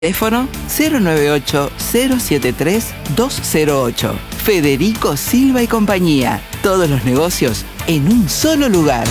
Teléfono 098-073-208. Federico Silva y compañía. Todos los negocios en un solo lugar.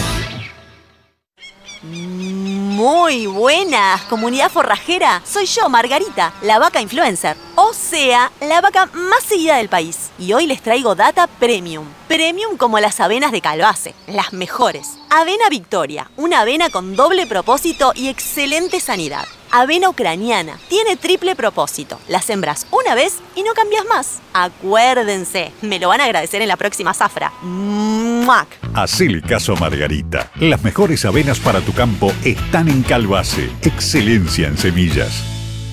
Muy buenas, comunidad forrajera. Soy yo, Margarita, la vaca influencer. O sea, la vaca más seguida del país. Y hoy les traigo data premium. Premium como las avenas de Calvace, las mejores. Avena Victoria, una avena con doble propósito y excelente sanidad. Avena ucraniana, tiene triple propósito. La sembras una vez y no cambias más. Acuérdense, me lo van a agradecer en la próxima zafra. ¡Muac! Hacele caso a Margarita. Las mejores avenas para tu campo están en Calvace. Excelencia en semillas.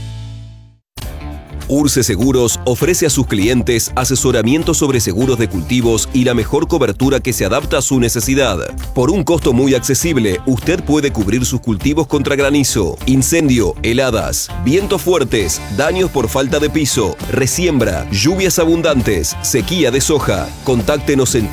Urce Seguros ofrece a sus clientes asesoramiento sobre seguros de cultivos y la mejor cobertura que se adapta a su necesidad. Por un costo muy accesible, usted puede cubrir sus cultivos contra granizo, incendio, heladas, vientos fuertes, daños por falta de piso, resiembra, lluvias abundantes, sequía de soja. Contáctenos en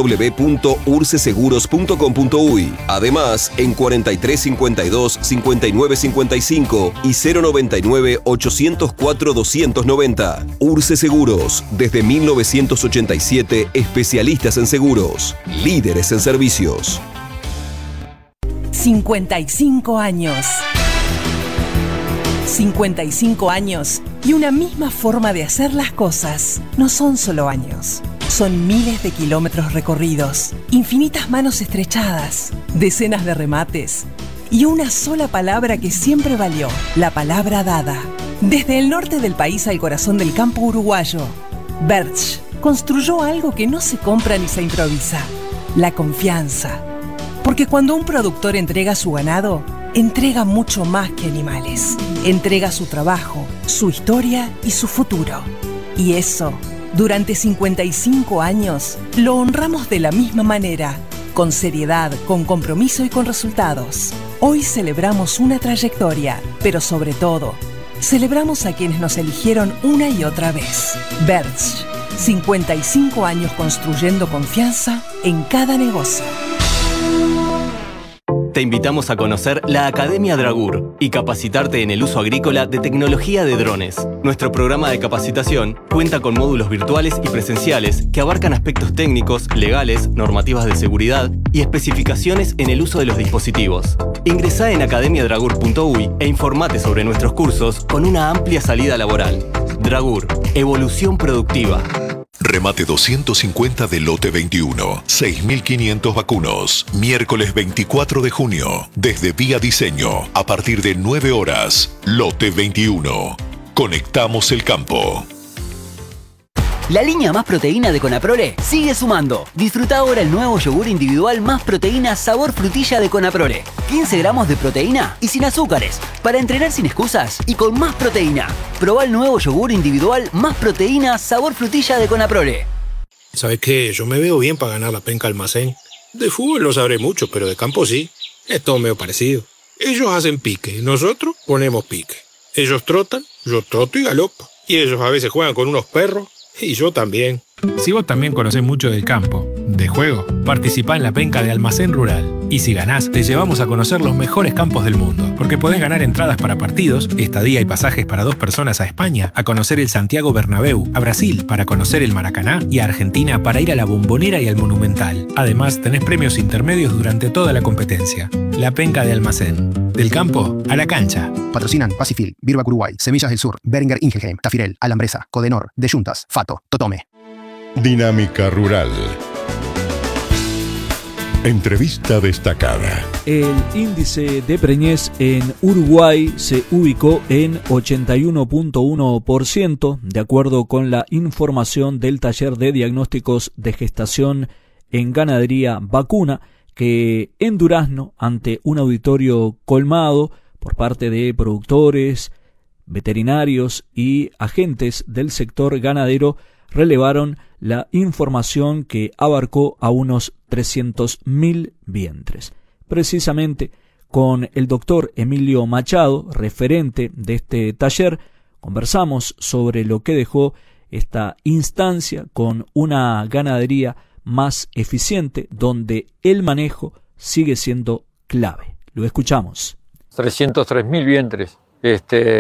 www.urceseguros.com.uy. Además, en 4352 5955 y 099 804 290. Urce Seguros, desde 1987, especialistas en seguros, líderes en servicios. 55 años. 55 años y una misma forma de hacer las cosas. No son solo años. Son miles de kilómetros recorridos, infinitas manos estrechadas, decenas de remates y una sola palabra que siempre valió, la palabra dada. Desde el norte del país al corazón del campo uruguayo, Bertsch construyó algo que no se compra ni se improvisa: la confianza. Porque cuando un productor entrega su ganado, entrega mucho más que animales. Entrega su trabajo, su historia y su futuro. Y eso, durante 55 años, lo honramos de la misma manera, con seriedad, con compromiso y con resultados. Hoy celebramos una trayectoria, pero sobre todo, celebramos a quienes nos eligieron una y otra vez. Bertsch, 55 años construyendo confianza en cada negocio. Te invitamos a conocer la Academia Dragur y capacitarte en el uso agrícola de tecnología de drones. Nuestro programa de capacitación cuenta con módulos virtuales y presenciales que abarcan aspectos técnicos, legales, normativas de seguridad y especificaciones en el uso de los dispositivos. Ingresá en academiadragur.uy e informate sobre nuestros cursos con una amplia salida laboral. Dragur, evolución productiva. Remate 250 de lote 21, 6.500 vacunos. Miércoles 24 de junio, desde Vía Diseño, a partir de 9 horas. Lote 21. Conectamos el campo. La línea Más Proteína de Conaprole sigue sumando. Disfruta ahora el nuevo yogur individual Más Proteína sabor frutilla de Conaprole. 15 gramos de proteína y sin azúcares, para entrenar sin excusas y con más proteína. Probá el nuevo yogur individual Más Proteína sabor frutilla de Conaprole. ¿Sabes qué? Yo me veo bien para ganar la penca almacén. De fútbol no sabré mucho, pero de campo sí. Es todo medio parecido. Ellos hacen pique, nosotros ponemos pique. Ellos trotan, yo troto y galopo. Y ellos a veces juegan con unos perros. Y yo también. Si vos también conocés mucho del campo, de juego, participá en la penca de Almacén Rural. Y si ganás, te llevamos a conocer los mejores campos del mundo. Porque podés ganar entradas para partidos, estadía y pasajes para 2 personas a España, a conocer el Santiago Bernabéu, a Brasil para conocer el Maracaná y a Argentina para ir a la Bombonera y al Monumental. Además, tenés premios intermedios durante toda la competencia. La penca de Almacén. Del campo a la cancha. Patrocinan Pacifil, Birbac Uruguay, Semillas del Sur, Beringer Ingelheim, Tafirel, Alambresa, Codenor, De Juntas, Fato, Totome. Dinámica Rural. Entrevista destacada. El índice de preñez en Uruguay se ubicó en 81.1%, de acuerdo con la información del Taller de Diagnósticos de Gestación en Ganadería Vacuna, que en Durazno, ante un auditorio colmado por parte de productores, veterinarios y agentes del sector ganadero, relevaron la información que abarcó a unos 300.000 vientres. Precisamente con el doctor Emilio Machado, referente de este taller, conversamos sobre lo que dejó esta instancia con una ganadería más eficiente, donde el manejo sigue siendo clave. Lo escuchamos. 303.000 vientres.